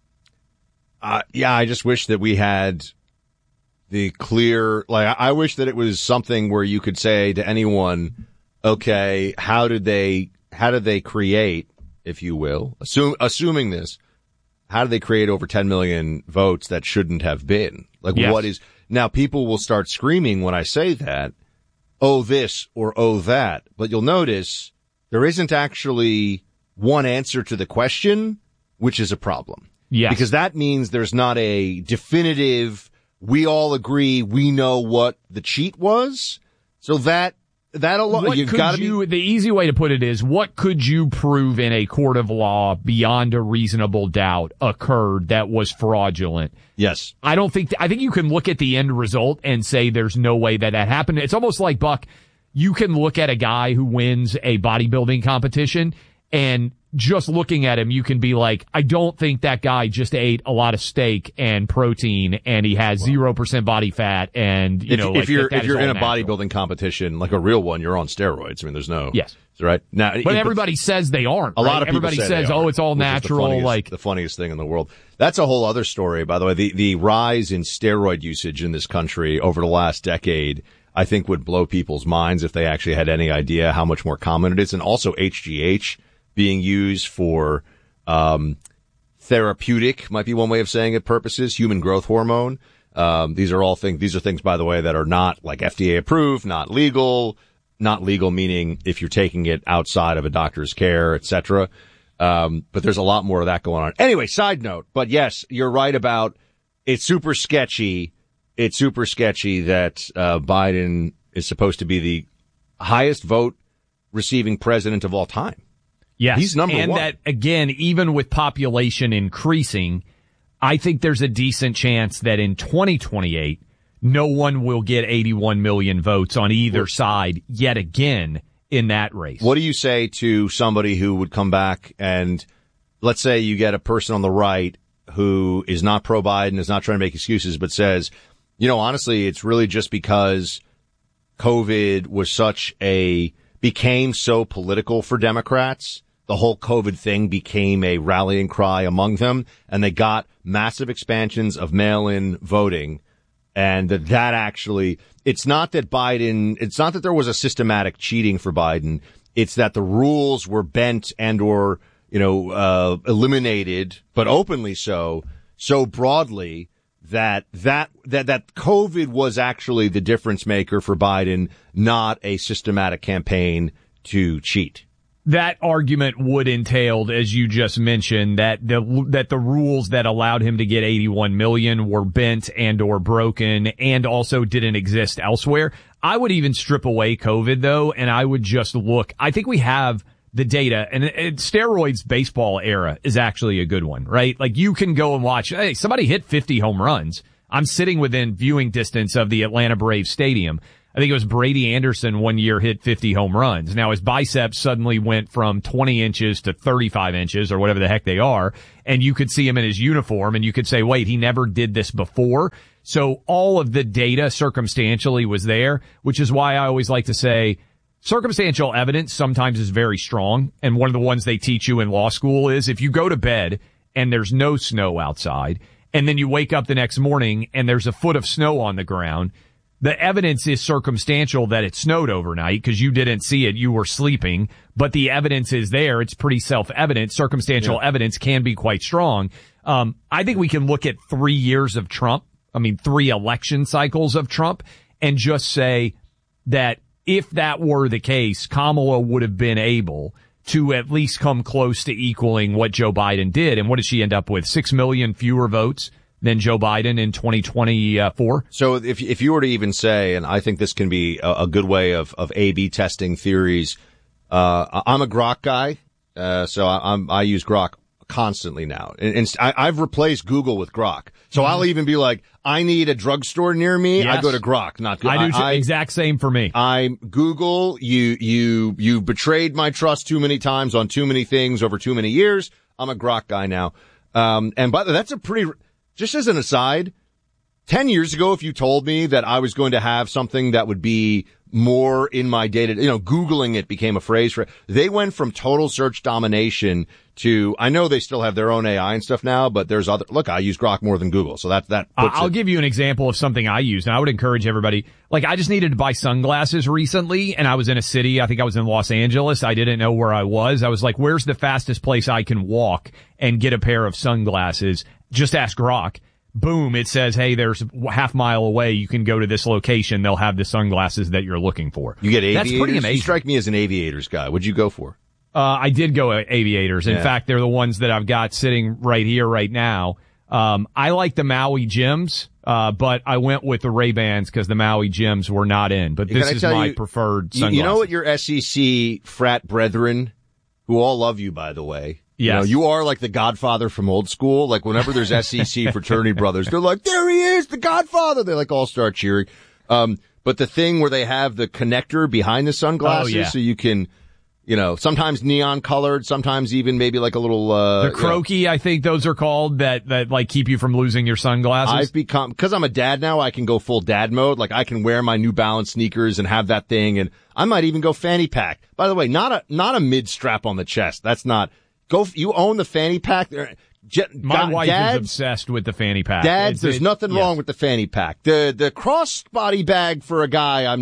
Yeah, I just wish that we had the clear, I wish that it was something where you could say to anyone, okay, how did they create, if you will, assuming this, how do they create over 10 million votes that shouldn't have been? Yes. What is, now people will start screaming when I say that, oh this or oh that, but you'll notice there isn't actually one answer to the question, which is a problem. Yes. Because that means there's not a definitive, we all agree, we know what the cheat was. So that alone, you've got to be. The easy way to put it is, what could you prove in a court of law beyond a reasonable doubt occurred that was fraudulent? Yes. I think you can look at the end result and say there's no way that happened. It's almost like, Buck, you can look at a guy who wins a bodybuilding competition and just looking at him, you can be like, I don't think that guy just ate a lot of steak and protein and he has 0% body fat. And, if you're in a bodybuilding competition, like a real one, you're on steroids. I mean, there's no. Yes. Right. Now, but everybody says they aren't. A lot of people everybody say says, they are, it's all natural. The funniest thing in the world. That's a whole other story, by the way. The rise in steroid usage in this country over the last decade, I think would blow people's minds if they actually had any idea how much more common it is. And also HGH being used for therapeutic, might be one way of saying it, purposes, human growth hormone. These are things, by the way, that are not like FDA approved, not legal meaning if you're taking it outside of a doctor's care, etc. But there's a lot more of that going on. Anyway, side note, but yes, you're right about it's super sketchy. It's super sketchy that Biden is supposed to be the highest vote receiving president of all time. Yes. He's number one. And that, again, even with population increasing, I think there's a decent chance that in 2028, no one will get 81 million votes on either side yet again in that race. What do you say to somebody who would come back and let's say you get a person on the right who is not pro-Biden, is not trying to make excuses, but says, honestly, it's really just because COVID became so political for Democrats. The whole COVID thing became a rallying cry among them, and they got massive expansions of mail-in voting. And that actually, it's not that there was a systematic cheating for Biden. It's that the rules were bent and or, eliminated, but openly so broadly that COVID was actually the difference maker for Biden, not a systematic campaign to cheat. That argument would entail, as you just mentioned, that the rules that allowed him to get 81 million were bent and or broken and also didn't exist elsewhere. I would even strip away COVID though, and I would just look. I think we have the data, and steroids baseball era is actually a good one, right? Like you can go and watch, hey, somebody hit 50 home runs. I'm sitting within viewing distance of the Atlanta Braves stadium. I think it was Brady Anderson one year hit 50 home runs. Now his biceps suddenly went from 20 inches to 35 inches or whatever the heck they are. And you could see him in his uniform and you could say, wait, he never did this before. So all of the data circumstantially was there, which is why I always like to say circumstantial evidence sometimes is very strong. And one of the ones they teach you in law school is if you go to bed and there's no snow outside and then you wake up the next morning and there's a foot of snow on the ground, the evidence is circumstantial that it snowed overnight because you didn't see it. You were sleeping, but the evidence is there. It's pretty self-evident. Circumstantial evidence can be quite strong. I think we can look at 3 years of Trump. 3 election cycles of Trump and just say that if that were the case, Kamala would have been able to at least come close to equaling what Joe Biden did. And what did she end up with? 6 million fewer votes than Joe Biden in 2024. So if you were to even say, and I think this can be a good way of A/B testing theories, I'm a Grok guy, so I use Grok constantly now. And I've replaced Google with Grok. So I'll even be like, I need a drugstore near me. Yes. I go to Grok, not Google. I do exact same for me. I'm Google. You betrayed my trust too many times on too many things over too many years. I'm a Grok guy now. And by the way, that's a pretty, just as an aside, 10 years ago, if you told me that I was going to have something that would be more in my data, Googling it became a phrase for it. They went from total search domination to, I know they still have their own AI and stuff now, but there's look, I use Grok more than Google. So I'll give you an example of something I use, and I would encourage everybody, like I just needed to buy sunglasses recently, and I was in a city, I think I was in Los Angeles. I didn't know where I was. I was like, where's the fastest place I can walk and get a pair of sunglasses? Just ask Grok. Boom, it says, hey, there's half mile away. You can go to this location. They'll have the sunglasses that you're looking for. You get aviators? That's pretty amazing. You strike me as an aviators guy. What'd you go for? I did go aviators. In fact, they're the ones that I've got sitting right here, right now. I like the Maui Jims, but I went with the Ray-Bans because the Maui Jims were not in. But this is my preferred sunglasses. You know what your SEC frat brethren, who all love you, by the way, yes. You are like the Godfather from old school. Like whenever there's SEC fraternity brothers, they're like, there he is, the Godfather. They like all start cheering. But the thing where they have the connector behind the sunglasses so you can, sometimes neon colored, sometimes even maybe like a little, the croaky, I think those are called that like keep you from losing your sunglasses. I've become, cause I'm a dad now, I can go full dad mode. Like I can wear my New Balance sneakers and have that thing. And I might even go fanny pack. By the way, not a mid strap on the chest. That's not, you own the fanny pack. My wife is obsessed with the fanny pack. Dads, there's nothing wrong with the fanny pack. The cross-body bag for a guy,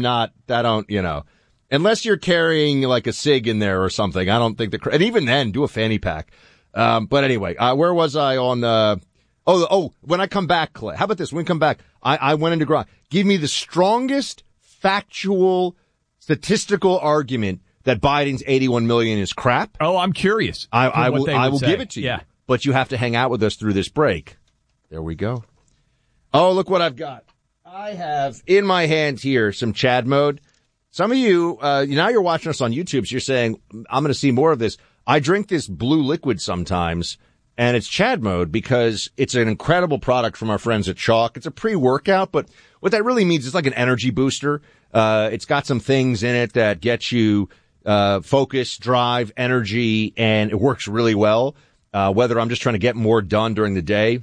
unless you're carrying like a cig in there or something, I don't think and even then, do a fanny pack. But anyway, where was I on, when I come back, Clay, how about this? When I come back, I went into Grok. Give me the strongest factual statistical argument that Biden's 81 million is crap. Oh, I'm curious. I will give it to you. Yeah. But you have to hang out with us through this break. There we go. Oh, look what I've got. I have in my hand here some Chad mode. Some of you, now you're watching us on YouTube, so you're saying, I'm going to see more of this. I drink this blue liquid sometimes, and it's Chad mode because it's an incredible product from our friends at Chalk. It's a pre-workout, but what that really means is like an energy booster. It's got some things in it that get you focus, drive, energy, and it works really well. Whether I'm just trying to get more done during the day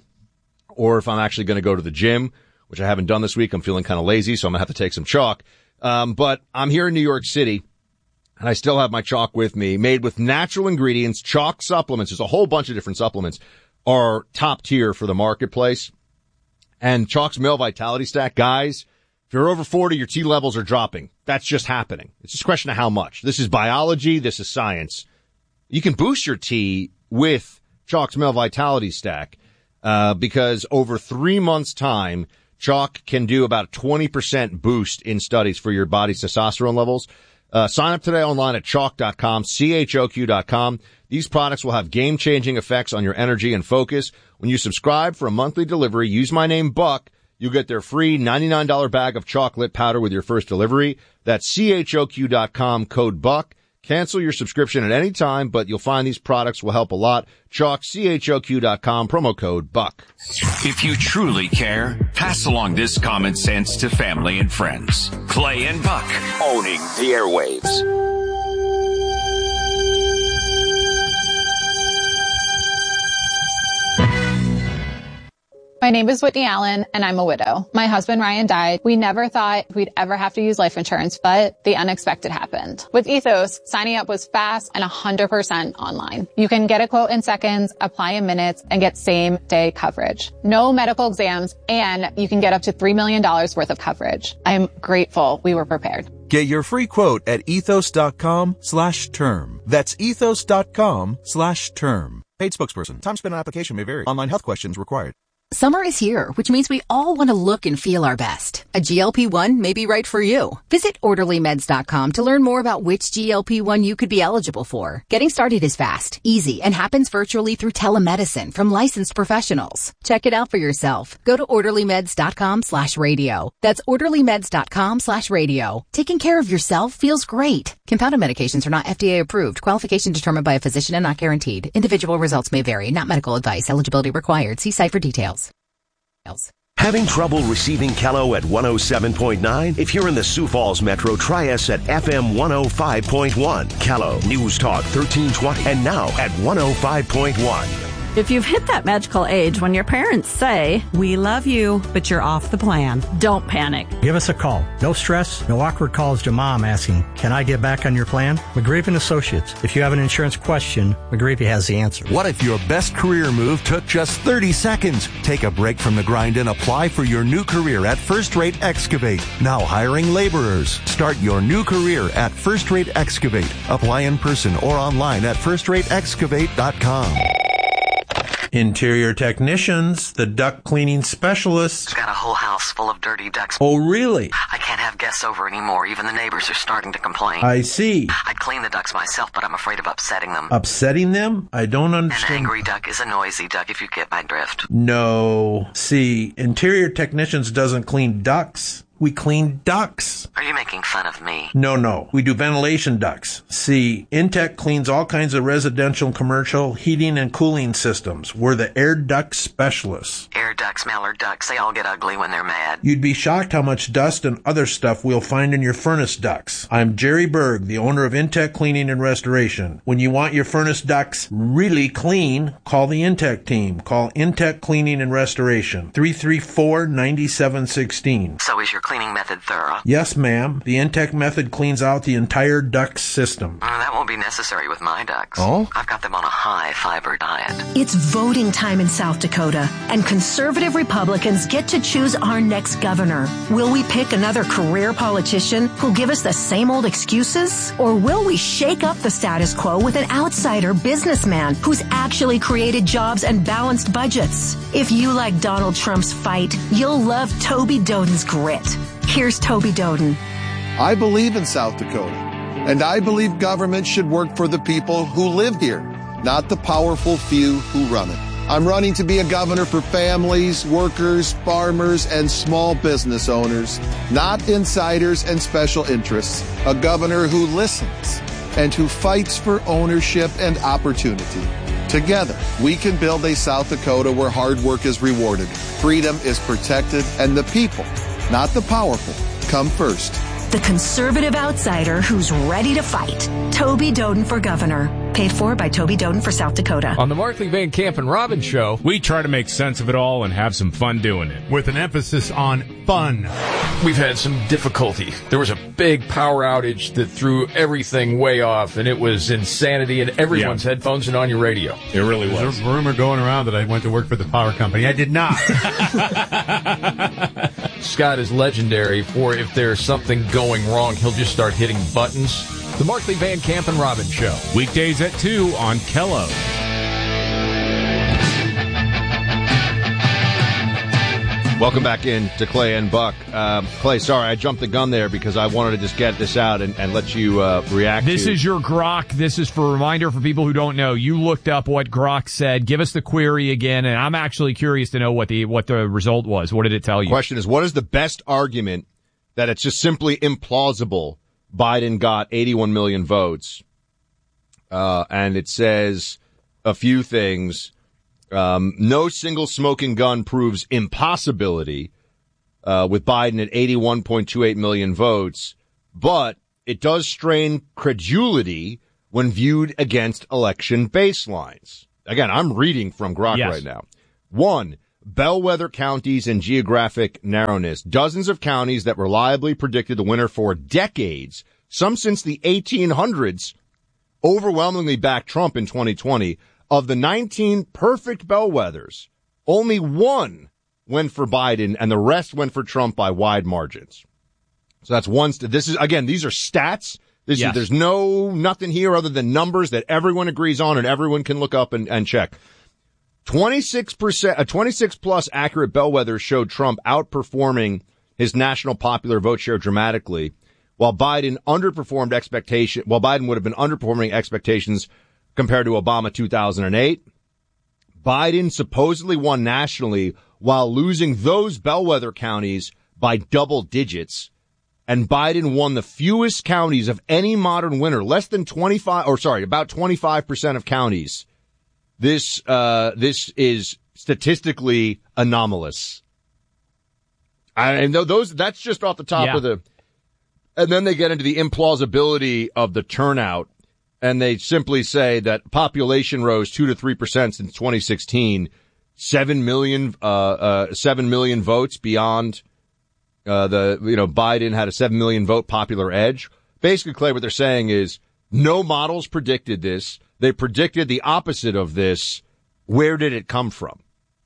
or if I'm actually going to go to the gym, which I haven't done this week. I'm feeling kind of lazy, so I'm going to have to take some Chalk. But I'm here in New York City and I still have my Chalk with me, made with natural ingredients. Chalk supplements. There's a whole bunch of different supplements are top tier for the marketplace. And Chalk's Male Vitality Stack, guys, if you're over 40, your T levels are dropping. That's just happening. It's just a question of how much. This is biology. This is science. You can boost your T with Chalk's Male Vitality Stack, because over 3 months' time, Chalk can do about a 20% boost in studies for your body's testosterone levels. Sign up today online at chalk.com, CHOQ.com. These products will have game-changing effects on your energy and focus. When you subscribe for a monthly delivery, use my name, Buck. You'll get their free $99 bag of chocolate powder with your first delivery. That's CHOQ.com, code BUCK. Cancel your subscription at any time, but you'll find these products will help a lot. Chalk, CHOQ.com, promo code BUCK. If you truly care, pass along this common sense to family and friends. Clay and Buck, owning the airwaves. My name is Whitney Allen, and I'm a widow. My husband, Ryan, died. We never thought we'd ever have to use life insurance, but the unexpected happened. With Ethos, signing up was fast and 100% online. You can get a quote in seconds, apply in minutes, and get same-day coverage. No medical exams, and you can get up to $3 million worth of coverage. I'm grateful we were prepared. Get your free quote at ethos.com/term. That's ethos.com/term. Paid spokesperson. Time spent on application may vary. Online health questions required. Summer is here, which means we all want to look and feel our best. A GLP-1 may be right for you. Visit orderlymeds.com to learn more about which GLP-1 you could be eligible for. Getting started is fast, easy, and happens virtually through telemedicine from licensed professionals. Check it out for yourself. Go to orderlymeds.com/radio. That's orderlymeds.com/radio. Taking care of yourself feels great. Compounded medications are not FDA approved. Qualification determined by a physician and not guaranteed. Individual results may vary. Not medical advice. Eligibility required. See site for details. Having trouble receiving Kello at 107.9? If you're in the Sioux Falls Metro, try us at FM 105.1. Kello, News Talk 1320, and now at 105.1. If you've hit that magical age when your parents say, "We love you, but you're off the plan," don't panic. Give us a call. No stress, no awkward calls to mom asking, "Can I get back on your plan?" McGreevy & Associates. If you have an insurance question, McGreevy has the answer. What if your best career move took just 30 seconds? Take a break from the grind and apply for your new career at First Rate Excavate. Now hiring laborers. Start your new career at First Rate Excavate. Apply in person or online at firstrateexcavate.com. Interior technicians, the duct cleaning specialists. Got a whole house full of dirty ducts. Oh, really? I can't have guests over anymore. Even the neighbors are starting to complain. I see. I'd clean the ducts myself, but I'm afraid of upsetting them. Upsetting them? I don't understand. An angry duck is a noisy duck, if you get my drift. No. See, Interior Technicians doesn't clean ducts. We clean ducts. Are you making fun of me? No. We do ventilation ducts. See, Intech cleans all kinds of residential and commercial heating and cooling systems. We're the air duct specialists. Air ducts, mallard ducks, they all get ugly when they're mad. You'd be shocked how much dust and other stuff we'll find in your furnace ducts. I'm Jerry Berg, the owner of Intech Cleaning and Restoration. When you want your furnace ducts really clean, call the Intech team. Call Intech Cleaning and Restoration. 334-9716. So is your cleaning method thorough? Yes, ma'am. The Intech method cleans out the entire duct system. That won't be necessary with my ducks. Oh? I've got them on a high-fiber diet. It's voting time in South Dakota, and conservative Republicans get to choose our next governor. Will we pick another career politician who'll give us the same old excuses? Or will we shake up the status quo with an outsider businessman who's actually created jobs and balanced budgets? If you like Donald Trump's fight, you'll love Toby Doden's grit. Here's Toby Doden. I believe in South Dakota, and I believe government should work for the people who live here, not the powerful few who run it. I'm running to be a governor for families, workers, farmers, and small business owners, not insiders and special interests. A governor who listens and who fights for ownership and opportunity. Together, we can build a South Dakota where hard work is rewarded, freedom is protected, and the people, not the powerful, come first. The conservative outsider who's ready to fight. Toby Doden for governor. Paid for by Toby Doden for South Dakota. On the Markley, Van Camp, and Robbins show, we try to make sense of it all and have some fun doing it. With an emphasis on fun. We've had some difficulty. There was a big power outage that threw everything way off, and it was insanity in everyone's headphones and on your radio. It really was. There's a rumor going around that I went to work for the power company. I did not. Scott is legendary for if there's something going wrong, he'll just start hitting buttons. The Markley, Van Camp, and Robbins show. Weekdays at 2 on Kello. Welcome back in to Clay and Buck. Clay, sorry, I jumped the gun there because I wanted to just get this out and let you react. This is your Grok. This is for a reminder for people who don't know. You looked up what Grok said. Give us the query again, and I'm actually curious to know what the result was. What did it tell you? The question is, what is the best argument that it's just simply implausible Biden got 81 million votes? And it says a few things. No single smoking gun proves impossibility with Biden at 81.28 million votes, but it does strain credulity when viewed against election baselines. Again, I'm reading from Grok right now. 1. Bellwether counties and geographic narrowness. Dozens of counties that reliably predicted the winner for decades, some since the 1800s, overwhelmingly backed Trump in 2020. Of the 19 perfect bellwethers, only one went for Biden and the rest went for Trump by wide margins. So that's one. This is, again, these are stats. There's nothing here other than numbers that everyone agrees on and everyone can look up and check. 26 plus accurate bellwethers showed Trump outperforming his national popular vote share dramatically, while Biden would have been underperforming expectations compared to Obama 2008. Biden supposedly won nationally while losing those bellwether counties by double digits. And Biden won the fewest counties of any modern winner, about 25% of counties. This is statistically anomalous. I know that's just off the top of and then they get into the implausibility of the turnout. And they simply say that population rose 2 to 3% since 2016, 7 million votes beyond, Biden had a 7 million vote popular edge. Basically, Clay, what they're saying is no models predicted this. They predicted the opposite of this. Where did it come from?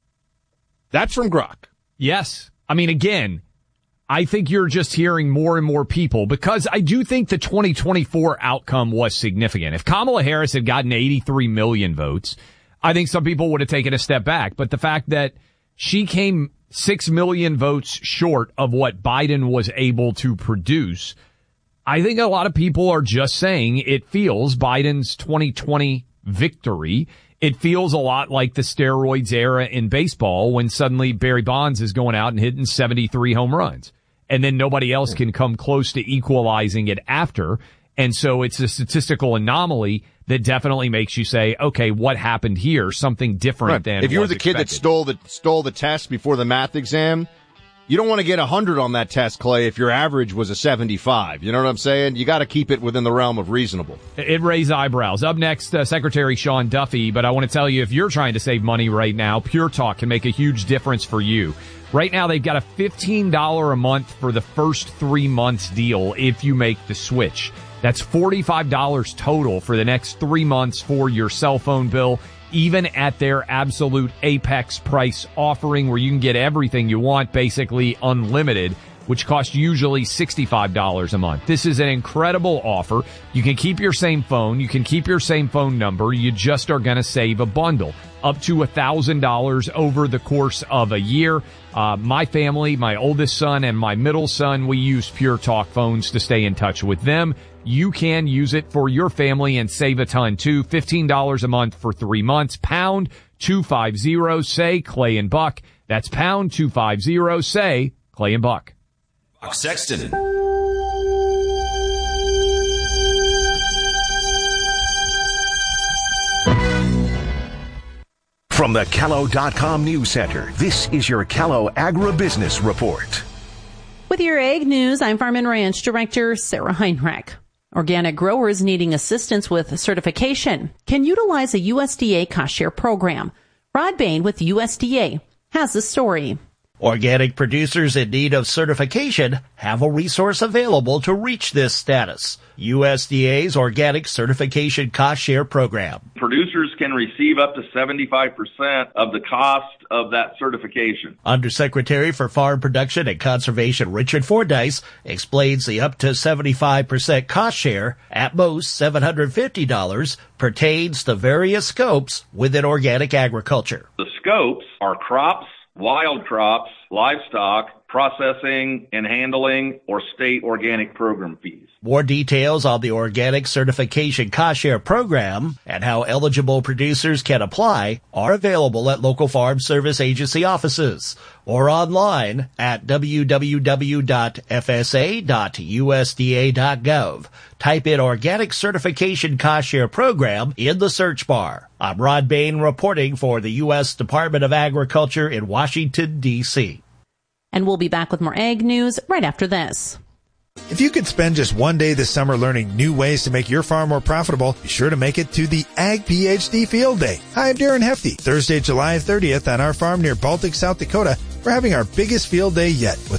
That's from Grok. Yes. I mean, again, I think you're just hearing more and more people because I do think the 2024 outcome was significant. If Kamala Harris had gotten 83 million votes, I think some people would have taken a step back. But the fact that she came 6 million votes short of what Biden was able to produce, I think a lot of people are just saying it feels Biden's 2020 victory. It feels a lot like the steroids era in baseball when suddenly Barry Bonds is going out and hitting 73 home runs. And then nobody else can come close to equalizing it after. And so it's a statistical anomaly that definitely makes you say, okay, what happened here? Something different than if you were the kid that stole the test before the math exam, you don't want to get 100 on that test, Clay, if your average was a 75. You know what I'm saying? You got to keep it within the realm of reasonable. It raised eyebrows. Up next, Secretary Sean Duffy. But I want to tell you, if you're trying to save money right now, Pure Talk can make a huge difference for you. Right now, they've got a $15 a month for the first 3 months deal if you make the switch. That's $45 total for the next 3 months for your cell phone bill, even at their absolute apex price offering where you can get everything you want, basically unlimited, which costs usually $65 a month. This is an incredible offer. You can keep your same phone. You can keep your same phone number. You just are going to save a bundle up to $1,000 over the course of a year. My family, my oldest son and my middle son, we use Pure Talk phones to stay in touch with them. You can use it for your family and save a ton too. $15 a month for 3 months. Pound 250, say Clay and Buck. That's pound 250, say Clay and Buck. Buck Sexton. From the Callow.com News Center, this is your Callow Agribusiness Report. With your ag news, I'm Farm and Ranch Director Sarah Heinrich. Organic growers needing assistance with certification can utilize a USDA cost share program. Rod Bain with USDA has the story. Organic producers in need of certification have a resource available to reach this status. USDA's Organic Certification Cost Share Program. Producers can receive up to 75% of the cost of that certification. Undersecretary for Farm Production and Conservation Richard Fordyce explains the up to 75% cost share, at most $750, pertains to various scopes within organic agriculture. The scopes are crops, wild crops, livestock, processing and handling, or state organic program fees. More details on the Organic Certification Cost Share Program and how eligible producers can apply are available at local Farm Service Agency offices or online at www.fsa.usda.gov. Type in Organic Certification Cost Share Program in the search bar. I'm Rod Bain reporting for the U.S. Department of Agriculture in Washington, D.C. And we'll be back with more ag news right after this. If you could spend just one day this summer learning new ways to make your farm more profitable, be sure to make it to the Ag PhD Field Day. Hi, I'm Darren Hefty. Thursday, July 30th on our farm near Baltic, South Dakota, we're having our biggest field day yet with